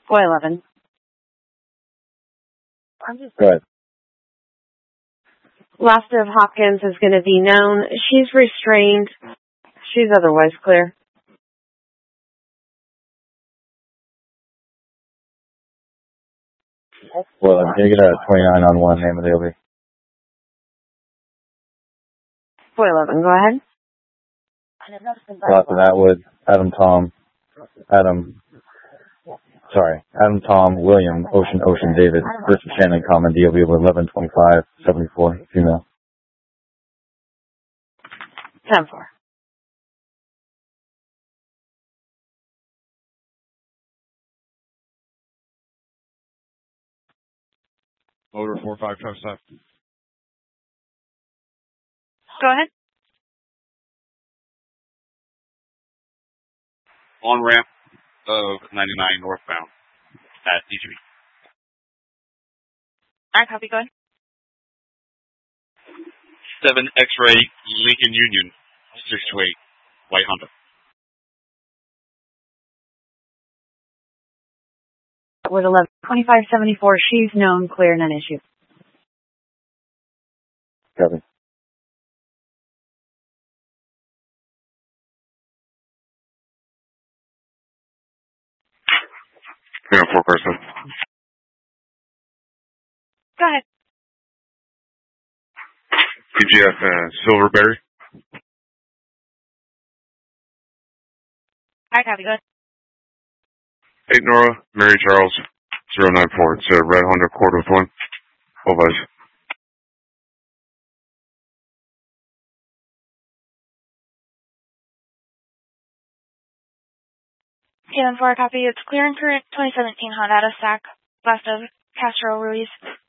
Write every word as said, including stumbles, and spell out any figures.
four eleven. Go ahead. Last of Hopkins is going to be known. She's restrained. She's otherwise clear. Well, can you get a twenty-nine on one name of the O B? four eleven, go ahead. Lots of Atwood, Adam Tom, Adam, sorry, Adam Tom, William, Ocean, Ocean, David, Richard Shannon, common, D O B eleven twenty-five seventy-four, female. ten four. Motor four five five seven. Go ahead. On ramp of ninety-nine northbound at D G B. Alright, copy, go ahead. seven X-ray Lincoln Union, six two eight, white Honda. With eleven twenty-five seventy-four, she's known, clear, none issue. Copy. Yeah, four person. Go ahead. P G F uh, Silverberry. Alright, copy, go ahead. eight Nora, Mary Charles, zero nine four. It's a red Honda Accord with one. All eyes. ten four, copy. It's clear and current twenty seventeen Honda Stack, west of Castro Ruiz.